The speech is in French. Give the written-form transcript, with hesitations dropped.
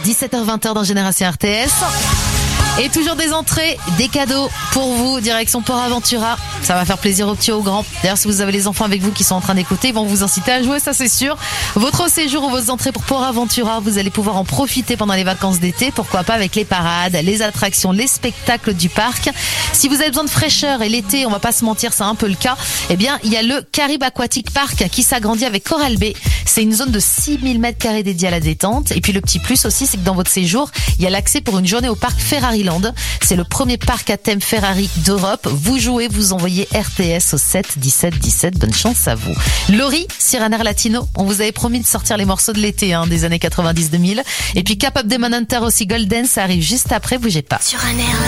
17h-20h dans Génération RTS. Et toujours des entrées, des cadeaux pour vous, direction Port Aventura. Ça va faire plaisir aux petits, aux grands. D'ailleurs, si vous avez les enfants avec vous qui sont en train d'écouter, ils vont vous inciter à jouer, ça c'est sûr. Votre séjour ou vos entrées pour Port Aventura, vous allez pouvoir en profiter pendant les vacances d'été. Pourquoi pas avec les parades, les attractions, les spectacles du parc. Si vous avez besoin de fraîcheur et l'été, on va pas se mentir, c'est un peu le cas. Eh bien, il y a le Caribe Aquatic Park qui s'agrandit avec Coral Bay. C'est une zone de 6000 m² dédiée à la détente. Et puis le petit plus aussi, c'est que dans votre séjour, il y a l'accès pour une journée au parc Ferrari Land. C'est le premier parc à thème Ferrari d'Europe. Vous jouez, vous envoyez RTS au 7 17 17. Bonne chance à vous. Laurie, Cyrano Latino, on vous avait promis de sortir les morceaux de l'été des années 90-2000. Et puis Cap of Demon Hunter aussi, Golden, ça arrive juste après, bougez pas. Sur un air